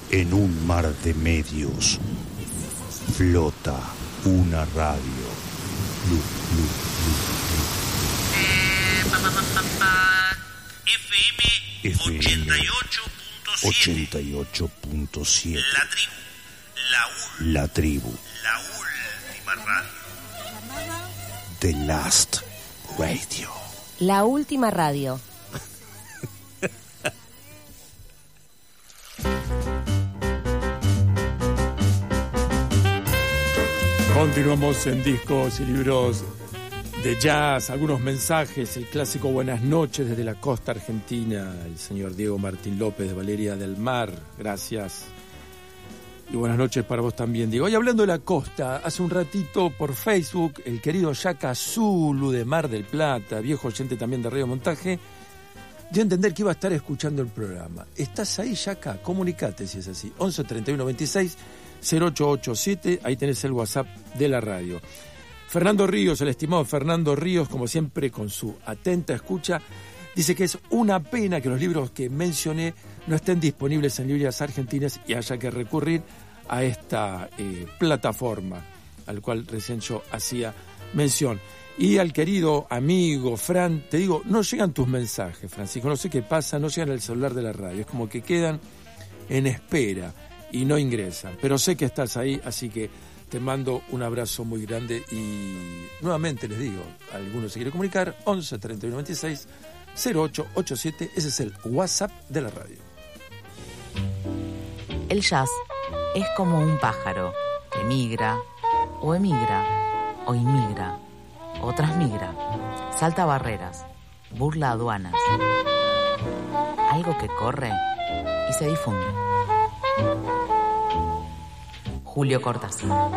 En un mar de medios flota una radio. FM 88.7. La tribu. La última radio. The Last Radio. La última radio. Continuamos en Discos y Libros de Jazz, algunos mensajes, el clásico Buenas noches desde la costa argentina, el señor Diego Martín López de Valeria del Mar, gracias. Y buenas noches para vos también, Diego. Y hablando de la costa, hace un ratito por Facebook, el querido Yaka Zulu de Mar del Plata, viejo oyente también de Radio Montaje, dio a entender que iba a estar escuchando el programa. ¿Estás ahí, Yaka? Comunicate si es así. 11 31 26 0887, ahí tenés el WhatsApp de la radio. Fernando Ríos, el estimado Fernando Ríos, como siempre con su atenta escucha, dice que es una pena que los libros que mencioné no estén disponibles en librerías argentinas y haya que recurrir a esta plataforma al cual recién yo hacía mención. Y al querido amigo Fran, te digo, no llegan tus mensajes, Francisco, no sé qué pasa, no llegan al celular de la radio, es como que quedan en espera y no ingresan, pero sé que estás ahí, así que te mando un abrazo muy grande y nuevamente les digo, alguno se quiere comunicar, 11 31 26 0887, ese es el WhatsApp de la radio. El jazz es como un pájaro que migra, o emigra, o inmigra, o transmigra, salta barreras, burla aduanas, algo que corre y se difunde. Julio Cortázar.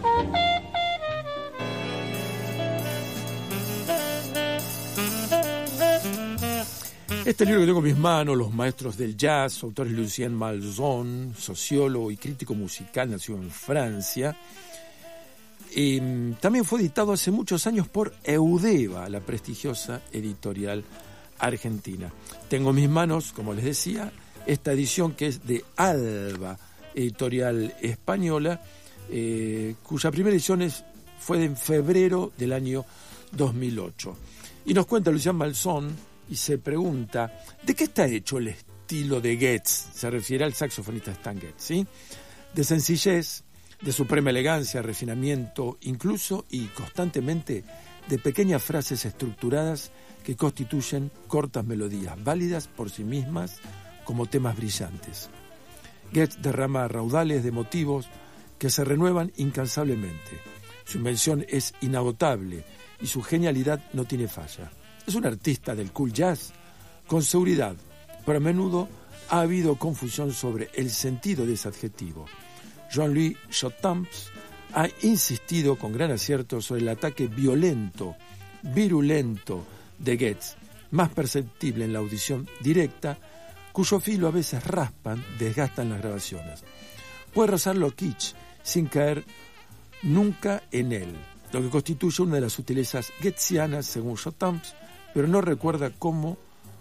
Este libro que tengo en mis manos, Los maestros del jazz, su autor es Lucien Malzon, sociólogo y crítico musical, nació en Francia. También fue editado hace muchos años por Eudeva, la prestigiosa editorial argentina. Tengo en mis manos, como les decía, esta edición que es de Alba, editorial española, cuya primera edición fue en febrero del año 2008. Y nos cuenta Lucien Malzon y se pregunta, ¿de qué está hecho el estilo de Getz? Se refiere al saxofonista Stan Getz, ¿sí? De sencillez, de suprema elegancia, refinamiento, incluso y constantemente de pequeñas frases estructuradas que constituyen cortas melodías, válidas por sí mismas como temas brillantes. Getz derrama raudales de motivos que se renuevan incansablemente. Su invención es inagotable y su genialidad no tiene falla. Es un artista del cool jazz con seguridad, pero a menudo ha habido confusión sobre el sentido de ese adjetivo. Jean-Louis Chotamps ha insistido con gran acierto sobre el ataque violento, virulento de Getz, más perceptible en la audición directa, cuyo filo a veces raspan, desgastan las grabaciones. Puede rozarlo kitsch sin caer nunca en él, lo que constituye una de las sutilezas getzianas según Chotamps, pero nos recuerda como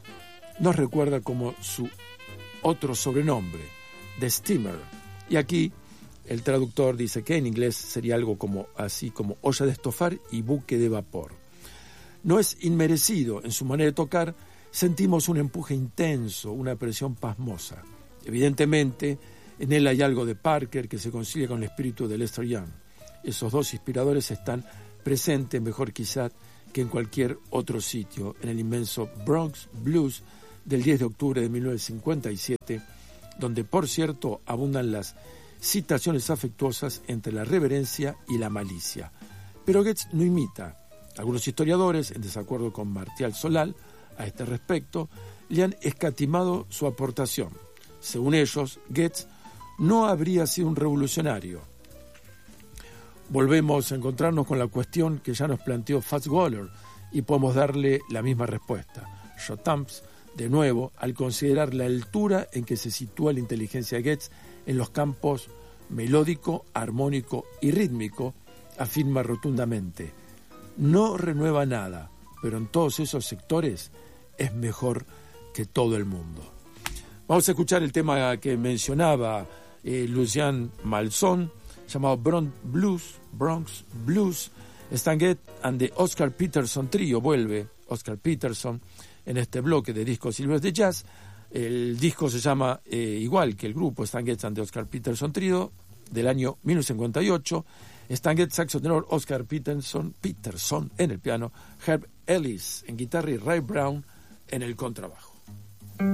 su otro sobrenombre, The Steamer. Y aquí el traductor dice que en inglés sería algo como así como olla de estofar y buque de vapor. No es inmerecido en su manera de tocar, sentimos un empuje intenso, una presión pasmosa. Evidentemente, en él hay algo de Parker que se concilia con el espíritu de Lester Young. Esos dos inspiradores están presentes mejor quizás que en cualquier otro sitio, en el inmenso Bronx Blues del 10 de octubre de 1957, donde, por cierto, abundan las citaciones afectuosas entre la reverencia y la malicia. Pero Getz no imita. Algunos historiadores, en desacuerdo con Martial Solal, a este respecto, le han escatimado su aportación. Según ellos, Getz no habría sido un revolucionario. Volvemos a encontrarnos con la cuestión que ya nos planteó Fats Waller y podemos darle la misma respuesta. Chotamps, de nuevo, al considerar la altura en que se sitúa la inteligencia de Getz en los campos melódico, armónico y rítmico, afirma rotundamente: no renueva nada, pero en todos esos sectores es mejor que todo el mundo. Vamos a escuchar el tema que mencionaba Lucien Malson, llamado Bronx Blues. Stan Getz and the Oscar Peterson Trio, vuelve Oscar Peterson en este bloque de discos y libros de jazz. El disco se llama igual que el grupo, Stan Getz and the Oscar Peterson Trio, del año 1958. Stan Getz, saxo tenor, Oscar Peterson en el piano, Herb Ellis en guitarra y Ray Brown en el contrabajo.